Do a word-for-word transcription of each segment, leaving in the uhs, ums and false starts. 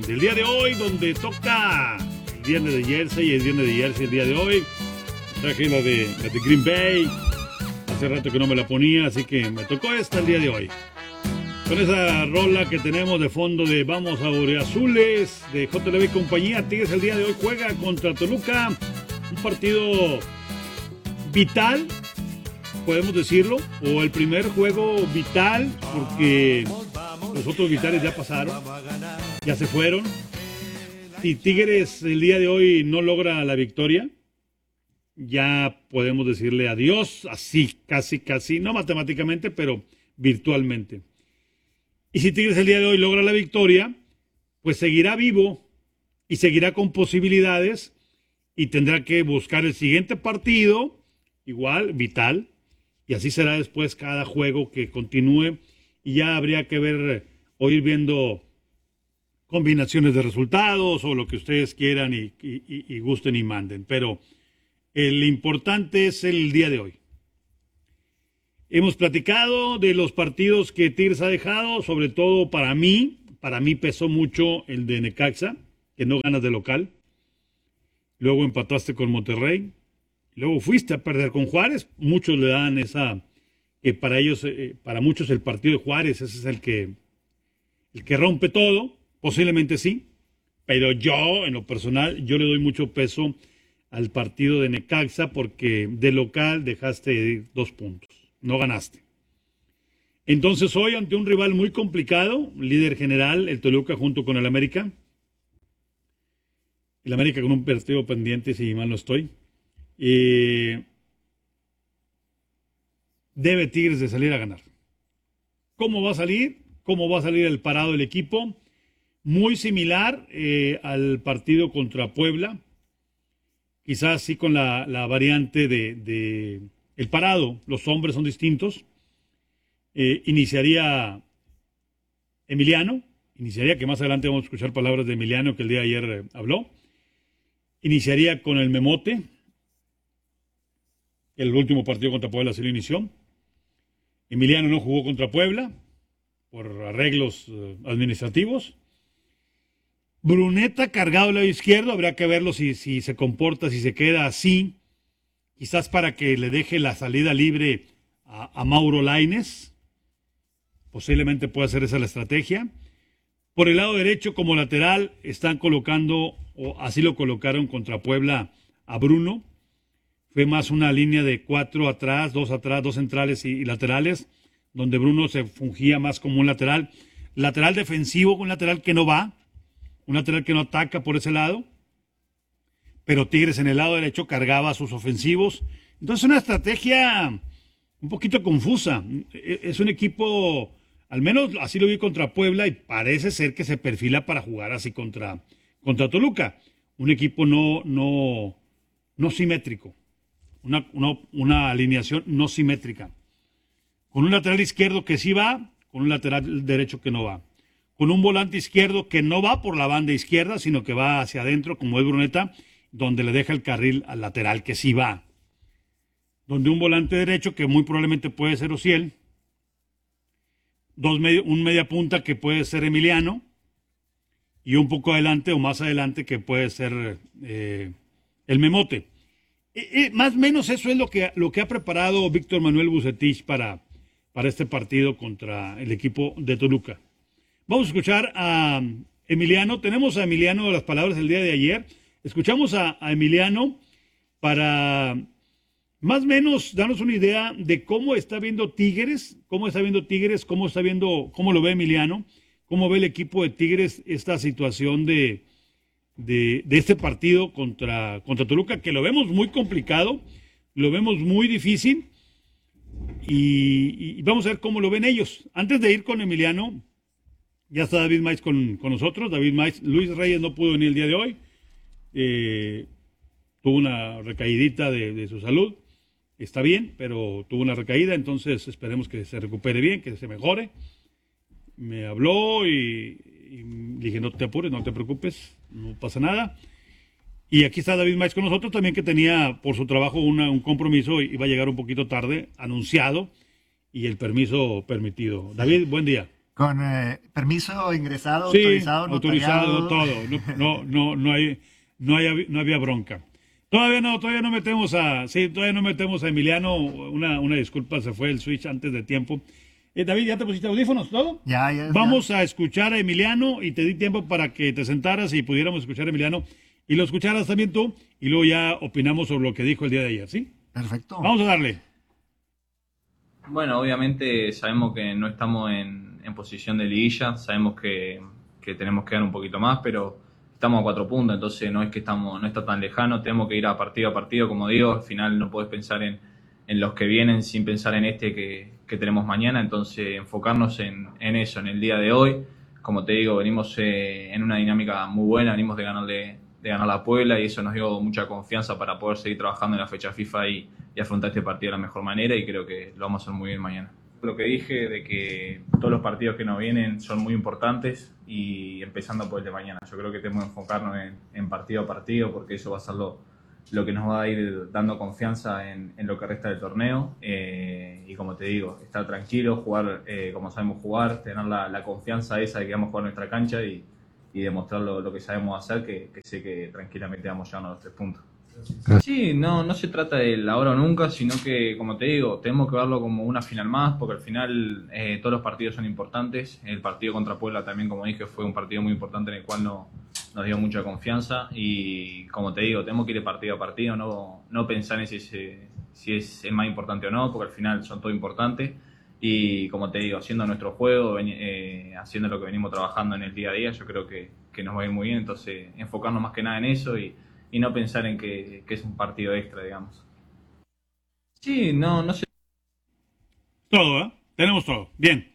del día de hoy, donde toca el viernes de Jersey, es viernes de Jersey el día de hoy. Traje la de, la de Green Bay, hace rato que no me la ponía, así que me tocó esta el día de hoy. Con esa rola que tenemos de fondo de Vamos a Azules, de J L B y compañía, Tigres el día de hoy juega contra Toluca, un partido vital, podemos decirlo, o el primer juego vital, porque los otros vitales ya pasaron, ya se fueron. Si Tigres el día de hoy no logra la victoria, ya podemos decirle adiós, así, casi, casi, no matemáticamente, pero virtualmente. Y si Tigres el día de hoy logra la victoria, pues seguirá vivo y seguirá con posibilidades y tendrá que buscar el siguiente partido, igual, vital, y así será después cada juego que continúe y ya habría que ver o ir viendo combinaciones de resultados o lo que ustedes quieran y, y, y gusten y manden, pero el importante es el día de hoy. Hemos platicado de los partidos que Tigres ha dejado, sobre todo para mí. Para mí pesó mucho el de Necaxa, que no ganas de local. Luego empataste con Monterrey. Luego fuiste a perder con Juárez. Muchos le dan esa, que para ellos, eh, para muchos el partido de Juárez, ese es el que, el que rompe todo. Posiblemente sí. Pero yo, en lo personal, yo le doy mucho peso al partido de Necaxa porque de local dejaste dos puntos, no ganaste. Entonces hoy ante un rival muy complicado, líder general, el Toluca junto con el América, el América con un partido pendiente si mal no estoy, eh, debe Tigres de salir a ganar. ¿Cómo va a salir? ¿Cómo va a salir el parado del equipo? Muy similar eh, al partido contra Puebla, quizás sí con la, la variante de, de el parado, los hombres son distintos. Eh, iniciaría Emiliano, iniciaría, que más adelante vamos a escuchar palabras de Emiliano que el día de ayer eh, habló. Iniciaría con el Memote, el último partido contra Puebla se lo inició. Emiliano no jugó contra Puebla por arreglos eh, administrativos. Bruneta cargado al lado izquierdo, habría que verlo si, si se comporta, si se queda así, quizás para que le deje la salida libre a, a Mauro Lainez, posiblemente pueda ser esa la estrategia. Por el lado derecho como lateral están colocando, o así lo colocaron contra Puebla, a Bruno, fue más una línea de cuatro atrás, dos atrás, dos centrales y, y laterales, donde Bruno se fungía más como un lateral, lateral defensivo, un lateral que no va, un lateral que no ataca por ese lado, pero Tigres en el lado derecho cargaba a sus ofensivos. Entonces una estrategia un poquito confusa. Es un equipo, al menos así lo vi contra Puebla, y parece ser que se perfila para jugar así contra, contra Toluca. Un equipo no, no, no simétrico, una, una, una alineación no simétrica. Con un lateral izquierdo que sí va, con un lateral derecho que no va. Con un volante izquierdo que no va por la banda izquierda, sino que va hacia adentro, como es Bruneta, donde le deja el carril al lateral que sí va. Donde un volante derecho, que muy probablemente puede ser Ociel, dos medio, un media punta que puede ser Emiliano, y un poco adelante o más adelante que puede ser eh, el Memote. Eh, eh, más o menos eso es lo que, lo que ha preparado Víctor Manuel Bucetich para, para este partido contra el equipo de Toluca. Vamos a escuchar a Emiliano. Tenemos a Emiliano las palabras del día de ayer. Escuchamos a, a Emiliano para más o menos darnos una idea de cómo está viendo Tigres, cómo está viendo Tigres, cómo está viendo, cómo lo ve Emiliano, cómo ve el equipo de Tigres esta situación de, de, de este partido contra, contra Toluca, que lo vemos muy complicado, lo vemos muy difícil y, y vamos a ver cómo lo ven ellos. Antes de ir con Emiliano, ya está David Maiz con, con nosotros. David Maiz, Luis Reyes no pudo venir el día de hoy. Eh, tuvo una recaídita de, de su salud. Está bien, pero tuvo una recaída, entonces esperemos que se recupere bien, que se mejore. Me habló y, y dije, no te apures, no te preocupes, no pasa nada. Y aquí está David Maiz con nosotros también, que tenía por su trabajo una, un compromiso y iba a llegar un poquito tarde, anunciado, y el permiso permitido. David, buen día. Con eh, permiso ingresado, Sí, autorizado, autorizado, notariado. todo. No, no, no, no hay, no hay, no había bronca. Todavía no, todavía no metemos a, sí, todavía no metemos a Emiliano. Una, una disculpa, se fue el switch antes de tiempo. Eh, David, ¿ya te pusiste audífonos, todo? Ya, ya, ya. Vamos a escuchar a Emiliano y te di tiempo para que te sentaras y pudiéramos escuchar a Emiliano y lo escucharas también tú y luego ya opinamos sobre lo que dijo el día de ayer, ¿sí? Perfecto. Vamos a darle. Bueno, obviamente sabemos que no estamos en, en posición de liguilla, sabemos que, que tenemos que dar un poquito más, pero estamos a cuatro puntos, entonces no es que estamos, no está tan lejano, tenemos que ir a partido a partido, como digo, al final no puedes pensar en, en los que vienen sin pensar en este que, que tenemos mañana, entonces enfocarnos en, en eso, en el día de hoy. Como te digo, venimos eh, en una dinámica muy buena, venimos de ganarle, de ganar la Puebla y eso nos dio mucha confianza para poder seguir trabajando en la fecha FIFA y, y afrontar este partido de la mejor manera y creo que lo vamos a hacer muy bien mañana. Lo que dije de que todos los partidos que nos vienen son muy importantes y empezando por el de mañana. Yo creo que tenemos que enfocarnos en, en partido a partido porque eso va a ser lo, lo que nos va a ir dando confianza en, en lo que resta del torneo. Eh, y como te digo, estar tranquilo, jugar eh, como sabemos jugar, tener la, la confianza esa de que vamos a jugar nuestra cancha y, y demostrar lo, lo que sabemos hacer, que, que sé que tranquilamente vamos a llevarnos los tres puntos. Sí, no, no se trata del ahora o nunca, sino que, como te digo, tenemos que verlo como una final más, porque al final eh, todos los partidos son importantes. El partido contra Puebla también, como dije, fue un partido muy importante en el cual no, nos dio mucha confianza y, como te digo, tenemos que ir de partido a partido, no, no pensar en si, se, si es el más importante o no, porque al final son todos importantes. Y, como te digo, haciendo nuestro juego, eh, haciendo lo que venimos trabajando en el día a día, yo creo que, que nos va a ir muy bien. Entonces, enfocarnos más que nada en eso y y no pensar en que, que es un partido extra, digamos. Sí, no, no sé. Todo, ¿eh? Tenemos todo. Bien.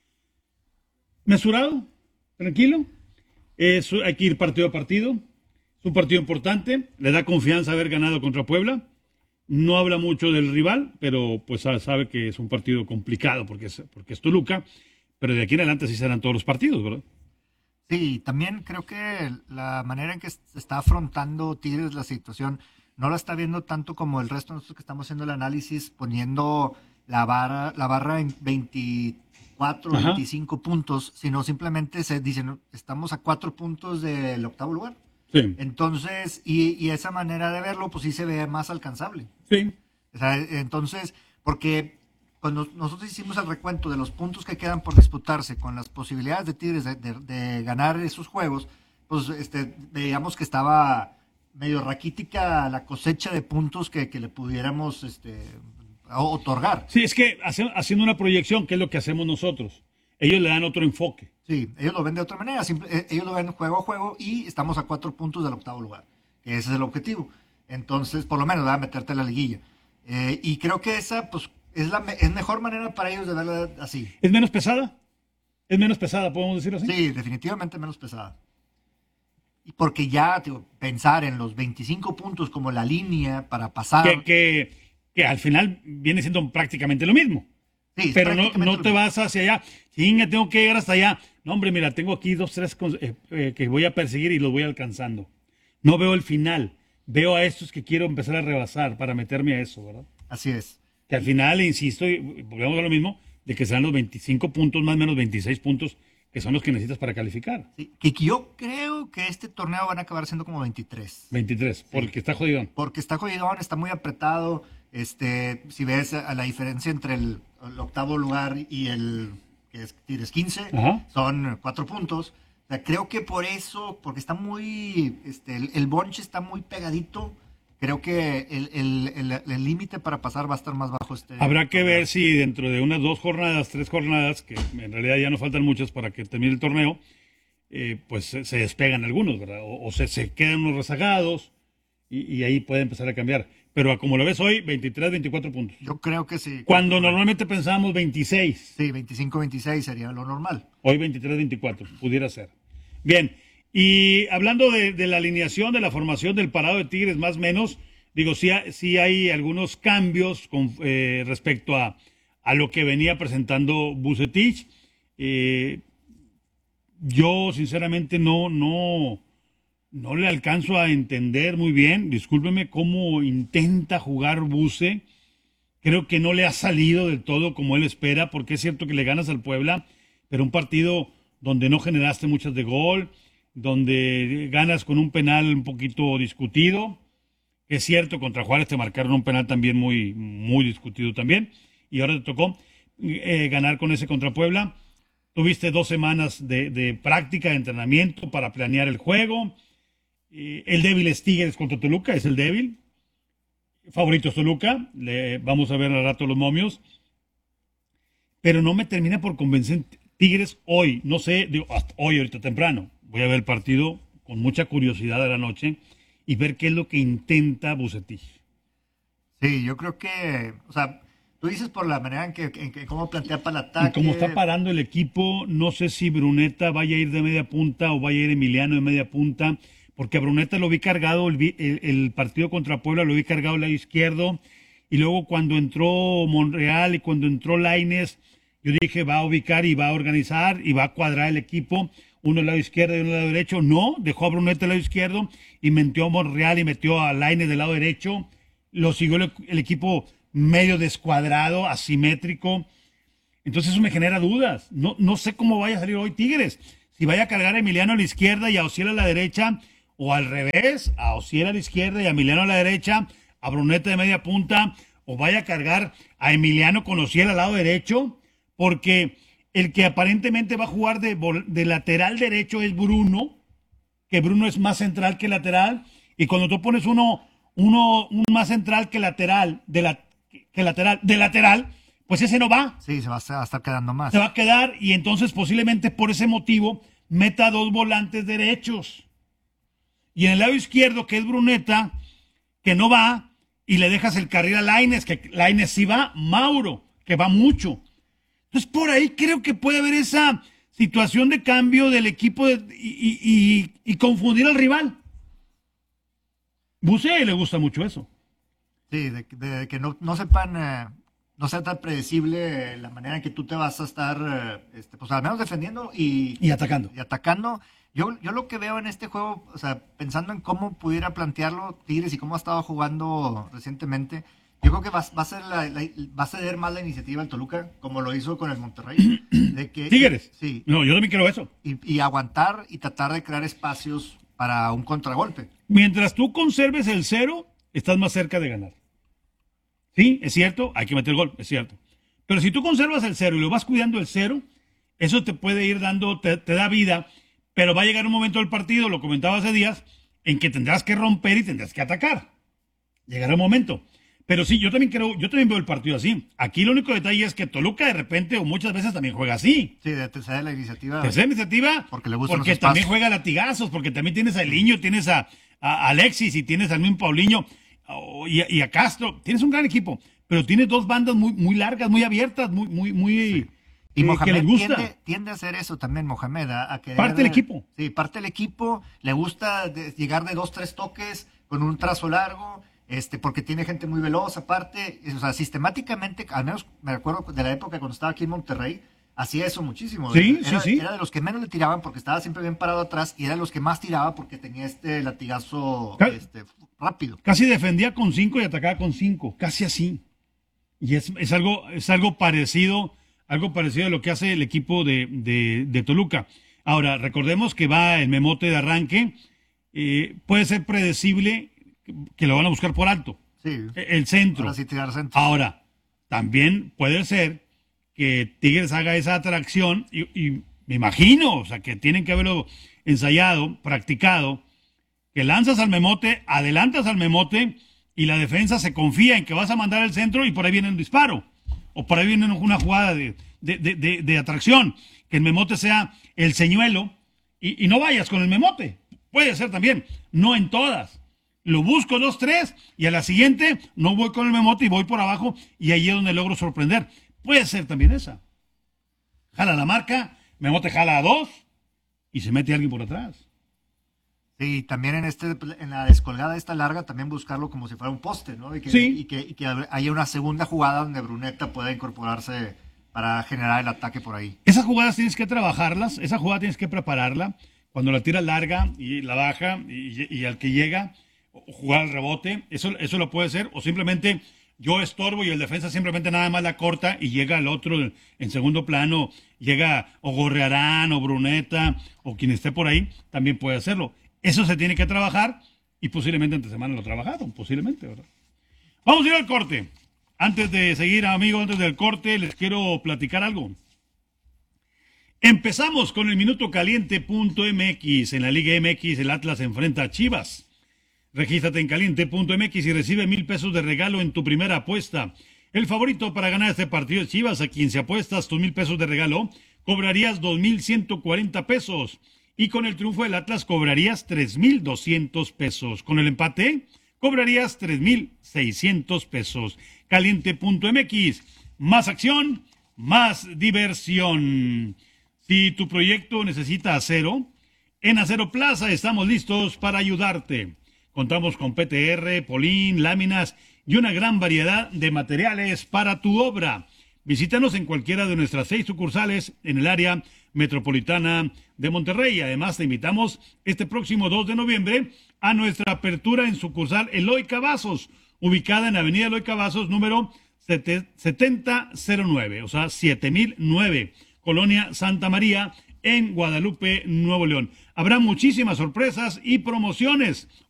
Mesurado, tranquilo. Es, hay que ir partido a partido. Es un partido importante. Le da confianza haber ganado contra Puebla. No habla mucho del rival, pero pues sabe que es un partido complicado porque es, porque es Toluca. Pero de aquí en adelante sí serán todos los partidos, ¿verdad? Sí, también creo que la manera en que se está afrontando Tigres la situación no la está viendo tanto como el resto de nosotros que estamos haciendo el análisis, poniendo la barra, la barra en veinticuatro, Ajá. veinticinco puntos, sino simplemente se dicen, estamos a cuatro puntos del octavo lugar. Sí. Entonces, y, y esa manera de verlo, pues sí se ve más alcanzable. Sí. O sea, entonces, porque cuando nosotros hicimos el recuento de los puntos que quedan por disputarse con las posibilidades de Tigres de, de, de ganar esos juegos, pues este, veíamos que estaba medio raquítica la cosecha de puntos que, que le pudiéramos este, otorgar. Sí, es que hace, haciendo una proyección, que es lo que hacemos nosotros, ellos le dan otro enfoque. Sí, ellos lo ven de otra manera, simple, ellos lo ven juego a juego y estamos a cuatro puntos del octavo lugar, que ese es el objetivo. Entonces, por lo menos, ¿verdad? Meterte a la liguilla. Eh, y creo que esa, pues, es la es mejor manera para ellos de verla así. ¿Es menos pesada? ¿Es menos pesada, podemos decirlo así? Sí, definitivamente menos pesada. Y porque ya, digo, pensar en los veinticinco puntos como la línea para pasar. Que, que, que al final viene siendo prácticamente lo mismo. Sí, pero no, no te vas hacia allá. Chinga, tengo que llegar hasta allá. No, hombre, mira, tengo aquí dos, tres eh, eh, que voy a perseguir y los voy alcanzando. No veo el final. Veo a estos que quiero empezar a rebasar para meterme a eso, ¿verdad? Así es. Que al final, insisto, y volvemos a lo mismo, de que serán los veinticinco puntos, más o menos veintiséis puntos, que son los que necesitas para calificar. Sí, que yo creo que este torneo van a acabar siendo como veintitrés. veintitrés, sí. Porque está jodidón. Porque está jodidón, está muy apretado. Este, si ves a la diferencia entre el, el octavo lugar y el que es, tienes quince, ajá, son cuatro puntos. O sea, creo que por eso, porque está muy, este, el, el bunch está muy pegadito. Creo que el límite para pasar va a estar más bajo. Este Habrá que ver si dentro de unas dos jornadas, tres jornadas, que en realidad ya no faltan muchas para que termine el torneo, eh, pues se, se despegan algunos, ¿verdad? O, o se, se quedan unos rezagados y, y ahí puede empezar a cambiar. Pero como lo ves hoy, veintitrés, veinticuatro puntos. Yo creo que sí. Cuando normalmente pensábamos veintiséis. Sí, veinticinco, veintiséis sería lo normal. Hoy veintitrés, veinticuatro, pudiera ser. Bien. Y hablando de, de la alineación, de la formación del parado de Tigres, más o menos, digo, sí, sí hay algunos cambios con, eh, respecto a, a lo que venía presentando Vucetich. Eh, yo, sinceramente, no, no, no le alcanzo a entender muy bien, discúlpeme, cómo intenta jugar Buce. Creo que no le ha salido del todo como él espera, porque es cierto que le ganas al Puebla, pero un partido donde no generaste muchas de gol, donde ganas con un penal un poquito discutido. Es cierto, contra Juárez te marcaron un penal también muy, muy discutido también, y ahora te tocó eh, ganar con ese contra Puebla. Tuviste dos semanas de, de práctica, de entrenamiento para planear el juego. Eh, el débil es Tigres contra Toluca, es el débil. Favorito es Toluca, le, vamos a ver al rato los momios. Pero no me termina por convencer Tigres hoy, no sé, digo, hasta hoy, ahorita temprano. Voy a ver el partido con mucha curiosidad de la noche y ver qué es lo que intenta Bucetich. Sí, yo creo que, o sea, tú dices por la manera en que, en que cómo plantea para el ataque. Y como está parando el equipo, no sé si Bruneta vaya a ir de media punta o vaya a ir Emiliano de media punta, porque a Bruneta lo vi cargado, el, el, el partido contra Puebla lo vi cargado al lado izquierdo, y luego cuando entró Monreal y cuando entró Lainez, yo dije va a ubicar y va a organizar y va a cuadrar el equipo, uno al lado izquierdo y uno al lado derecho. No, dejó a Bruneta al lado izquierdo y metió a Monreal y metió a Lainez del lado derecho. Lo siguió el, el equipo medio descuadrado, asimétrico. Entonces eso me genera dudas. No, no sé cómo vaya a salir hoy Tigres. Si vaya a cargar a Emiliano a la izquierda y a Ociel a la derecha, o al revés, a Ociel a la izquierda y a Emiliano a la derecha, a Bruneta de media punta, o vaya a cargar a Emiliano con Ociel al lado derecho, porque el que aparentemente va a jugar de, de lateral derecho es Bruno, que Bruno es más central que lateral, y cuando tú pones uno, uno un más central que lateral, de la, que lateral, de lateral, pues ese no va. Sí, se va a estar quedando más. Se va a quedar, y entonces posiblemente por ese motivo meta dos volantes derechos. Y en el lado izquierdo, que es Bruneta, que no va, y le dejas el carril a Lainez, que Lainez sí va, Mauro, que va mucho. Entonces, por ahí creo que puede haber esa situación de cambio del equipo de, y, y, y confundir al rival. Buce le gusta mucho eso. Sí, de, de que no, no sepan, eh, no sea tan predecible la manera en que tú te vas a estar, eh, este, pues al menos defendiendo y, y atacando. Y atacando. Yo, yo lo que veo en este juego, o sea, pensando en cómo pudiera plantearlo Tigres y cómo ha estado jugando recientemente, yo creo que va, va a ser la, la, va a ceder más la iniciativa el Toluca, como lo hizo con el Monterrey. De que, ¿Tigres? Sí. No, yo también quiero eso. Y, y aguantar y tratar de crear espacios para un contragolpe. Mientras tú conserves el cero, estás más cerca de ganar. Sí, es cierto, hay que meter gol, es cierto. Pero si tú conservas el cero y lo vas cuidando el cero, eso te puede ir dando, te, te da vida, pero va a llegar un momento del partido, lo comentaba hace días, en que tendrás que romper y tendrás que atacar. Llegará un momento. Pero sí, yo también creo, yo también veo el partido así. Aquí el único detalle es que Toluca de repente o muchas veces también juega así. Sí, de tercera la iniciativa. Tercera iniciativa. Porque le gustan Porque los también espacios. juega latigazos, porque también tienes a Eliño, tienes a, a Alexis y tienes al mismo Paulinho oh, y, y a Castro. Tienes un gran equipo, pero tienes dos bandas muy, muy largas, muy abiertas, muy, muy, muy sí. Y eh, Mohamed que les gusta. Tiende, tiende a hacer eso también, Mohamed. A, a querer, parte del equipo. Sí, parte del equipo. Le gusta de, llegar de dos, tres toques con un trazo largo. Este, porque tiene gente muy veloz, aparte, o sea, sistemáticamente, al menos me recuerdo de la época cuando estaba aquí en Monterrey, hacía eso muchísimo. Sí, era, sí, sí. Era de los que menos le tiraban porque estaba siempre bien parado atrás y era de los que más tiraba porque tenía este latigazo Ca- este, rápido. Casi defendía con cinco y atacaba con cinco, casi así. Y es, es algo, es algo parecido, algo parecido a lo que hace el equipo de, de, de Toluca. Ahora, recordemos que va el memote de arranque, eh, puede ser predecible que lo van a buscar por alto. Sí. El centro. Ahora sí tirar centro. Ahora, también puede ser que Tigres haga esa atracción y, y me imagino, o sea, que tienen que haberlo ensayado, practicado, que lanzas al memote, adelantas al memote y la defensa se confía en que vas a mandar el centro y por ahí viene un disparo. O por ahí viene una jugada de, de, de, de, de atracción. Que el memote sea el señuelo y, y no vayas con el memote. Puede ser también, no en todas. Lo busco dos, tres, y a la siguiente no voy con el memote y voy por abajo, y ahí es donde logro sorprender. Puede ser también esa. Jala la marca, memote jala a dos, y se mete alguien por atrás. Sí, también en este, en la descolgada esta larga, también buscarlo como si fuera un poste, ¿no? Y que, Sí. y que, y que haya una segunda jugada donde Bruneta pueda incorporarse para generar el ataque por ahí. Esas jugadas tienes que trabajarlas, esa jugada tienes que prepararla. Cuando la tira larga y la baja, y, y al que llega, jugar al rebote, eso, eso lo puede hacer, o simplemente yo estorbo y el defensa simplemente nada más la corta y llega al otro en segundo plano, llega o Gorrearán o Bruneta o quien esté por ahí, también puede hacerlo. Eso se tiene que trabajar y posiblemente entre semana lo trabajaron, posiblemente, ¿verdad? Vamos a ir al corte. Antes de seguir, amigos, antes del corte, les quiero platicar algo. Empezamos con el minuto caliente punto m x. En la Liga M X, el Atlas enfrenta a Chivas. Regístrate en caliente punto m x y recibe mil pesos de regalo en tu primera apuesta. El favorito para ganar este partido es Chivas, a quien si apuestas tus mil pesos de regalo, cobrarías dos mil ciento cuarenta pesos. Y con el triunfo del Atlas cobrarías tres mil doscientos pesos. Con el empate, cobrarías tres mil seiscientos pesos. caliente punto m x. Más acción, más diversión. Si tu proyecto necesita acero, en Acero Plaza estamos listos para ayudarte. Contamos con P T R, Polín, láminas y una gran variedad de materiales para tu obra. Visítanos en cualquiera de nuestras seis sucursales en el área metropolitana de Monterrey. Además, te invitamos este próximo dos de noviembre a nuestra apertura en sucursal Eloy Cavazos, ubicada en Avenida Eloy Cavazos, número setenta cero nueve, o sea, siete mil nueve. Colonia Santa María, en Guadalupe, Nuevo León. Habrá muchísimas sorpresas y promociones.